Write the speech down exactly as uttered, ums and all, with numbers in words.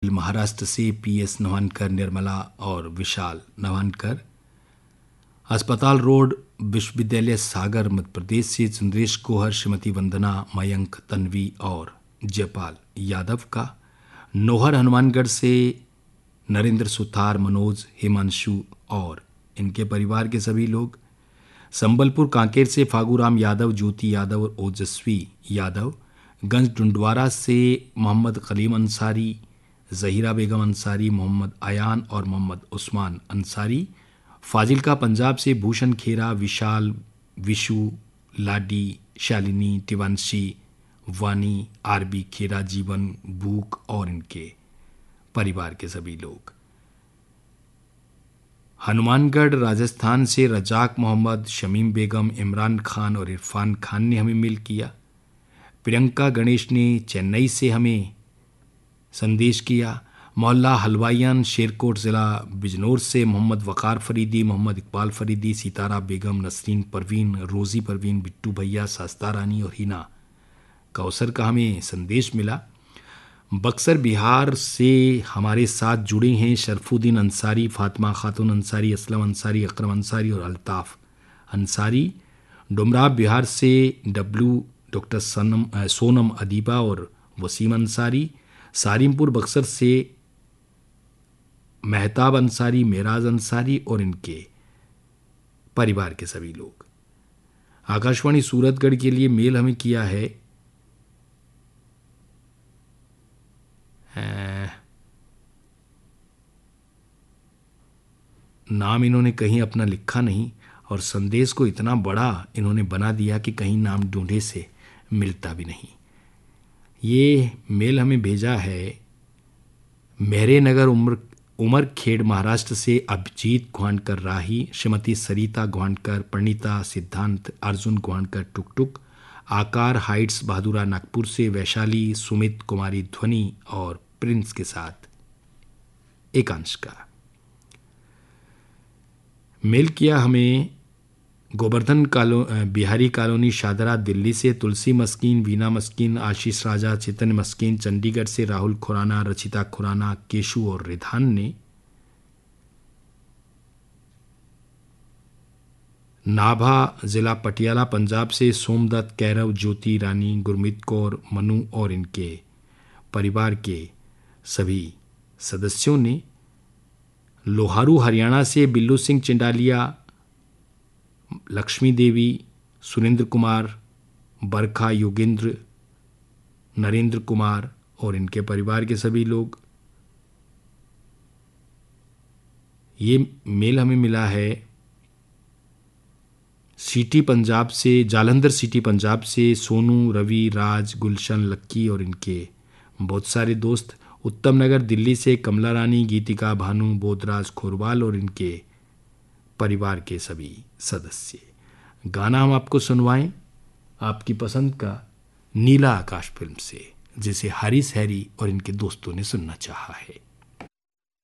महाराष्ट्र से P S नवानकर, Nirmala और विशाल नवानकर। अस्पताल रोड विश्वविद्यालय सागर मध्य प्रदेश से चंद्रेश कोहर, श्रीमती वंदना, मयंक, तन्वी और जयपाल यादव का। नोहर हनुमानगढ़ से नरेंद्र सुथार, मनोज, हिमांशु और इनके परिवार के सभी लोग। संबलपुर कांकेर से फागूराम यादव, ज्योति यादव और ओजस्वी यादव। गंज डुंडवारा से मोहम्मद कलीम अंसारी, जहीरा बेगम अंसारी, मोहम्मद अयान और मोहम्मद उस्मान अंसारी। फाजिलका पंजाब से भूषण खेरा, विशाल, विशु, लाडी, शालिनी, टिवांशी, वानी, आरबी खेरा, जीवन, बूक और इनके परिवार के सभी लोग। हनुमानगढ़ राजस्थान से रजाक मोहम्मद, शमीम बेगम, इमरान खान और इरफान खान ने हमें मेल किया। प्रियंका गणेश ने चेन्नई से हमें संदेश किया। मोहल्ला हलवाइयान, शेरकोट ज़िला बिजनौर से मोहम्मद वकार फरीदी, मोहम्मद इकबाल फरीदी, सितारा बेगम, नसरीन परवीन, रोज़ी परवीन, बिट्टू भैया, शास्ता रानी और हिना कौसर का हमें संदेश मिला। बक्सर बिहार से हमारे साथ जुड़े हैं शरफुद्दीन अंसारी, फातिमा खातून अंसारी, असलम अंसारी, अकरम अंसारी और अल्ताफ़ अंसारी। डुमराव बिहार से डब्लू डॉक्टर सनम सोनम अदीबा और वसीम अंसारी। सारिमपुर बक्सर से मेहताब अंसारी, मेराज अंसारी और इनके परिवार के सभी लोग। आकाशवाणी सूरतगढ़ के लिए मेल हमें किया है नाम इन्होंने कहीं अपना लिखा नहीं और संदेश को इतना बड़ा इन्होंने बना दिया कि कहीं नाम ढूंढे से मिलता भी नहीं। ये मेल हमें भेजा है मेहरे नगर उमर उमर खेड़ महाराष्ट्र से अभिजीत ग्वांडकर राही, श्रीमती सरिता ग्वांडकर, प्रणीता, सिद्धांत, अर्जुन ग्वांडकर टुकटुक। आकार हाइट्स बहादुरा नागपुर से वैशाली, सुमित, कुमारी ध्वनि और प्रिंस के साथ एकांश का मेल किया हमें गोवर्धन कालो बिहारी कॉलोनी शादरा दिल्ली से तुलसी मस्कीन, वीना मस्कीन, आशीष राजा, चेतन मस्कीन। चंडीगढ़ से राहुल खुराना, रचिता खुराना, केशु और रिधान ने। नाभा जिला पटियाला पंजाब से सोमदत्त, कैरव, ज्योति रानी, गुरमीत कौर, मनु और इनके परिवार के सभी सदस्यों ने। लोहारू हरियाणा से बिल्लू सिंह चिंडालिया, लक्ष्मी देवी, सुरेंद्र कुमार, बरखा, योगेंद्र, नरेंद्र कुमार और इनके परिवार के सभी लोग। ये मेल हमें मिला है सिटी पंजाब से, जालंधर सिटी पंजाब से सोनू, रवि, राज, गुलशन, लक्की और इनके बहुत सारे दोस्त। उत्तम नगर दिल्ली से कमला रानी, गीतिका, भानु, बोधराज, खोरवाल और इनके परिवार के सभी सदस्य। गाना हम आपको सुनवाएं आपकी पसंद का नीला आकाश फिल्म से, जिसे हारिस हैरी और इनके दोस्तों ने सुनना चाहा है।